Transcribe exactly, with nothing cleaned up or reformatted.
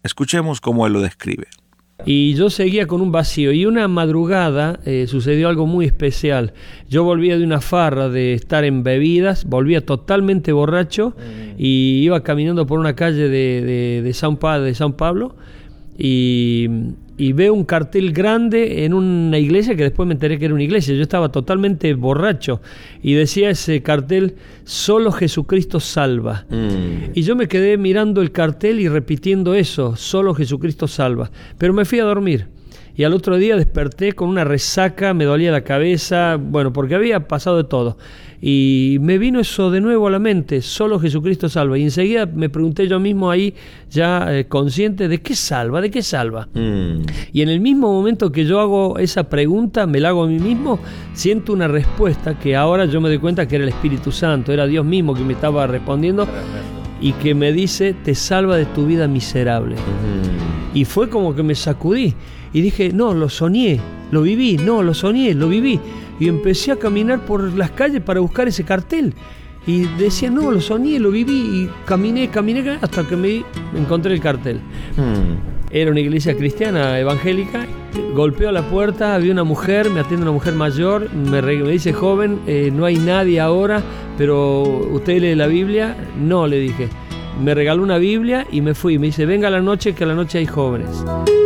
Escuchemos cómo él lo describe. Y yo seguía con un vacío, y una madrugada eh, sucedió algo muy especial. Yo volvía de una farra de estar en bebidas, volvía totalmente borracho, mm. y iba caminando por una calle de, de, de, San, pa- de San Pablo, y, y veo un cartel grande en una iglesia, que después me enteré que era una iglesia. Yo estaba totalmente borracho, y decía ese cartel: solo Jesucristo salva. Mm. Y yo me quedé mirando el cartel y repitiendo eso: solo Jesucristo salva. Pero me fui a dormir, y al otro día desperté con una resaca, me dolía la cabeza, bueno, porque había pasado de todo. Y me vino eso de nuevo a la mente: solo Jesucristo salva. Y enseguida me pregunté yo mismo ahí, ya eh, consciente, ¿de qué salva? ¿De qué salva? Mm. Y en el mismo momento que yo hago esa pregunta, me la hago a mí mismo, siento una respuesta que ahora yo me doy cuenta que era el Espíritu Santo, era Dios mismo que me estaba respondiendo, y que me dice: te salva de tu vida miserable. Mm. Y fue como que me sacudí y dije: no, lo soñé, lo viví, no, lo soñé, lo viví. Y empecé a caminar por las calles para buscar ese cartel. Y decía: no, lo soñé, lo viví. Y caminé, caminé, hasta que me encontré el cartel. Hmm. Era una iglesia cristiana, evangélica. Golpeo la puerta, había una mujer, me atiende una mujer mayor. Me, re, me dice: joven, eh, no hay nadie ahora, pero ¿usted lee la Biblia? No, le dije. Me regaló una Biblia y me fui. Me dice: venga a la noche, que a la noche hay jóvenes.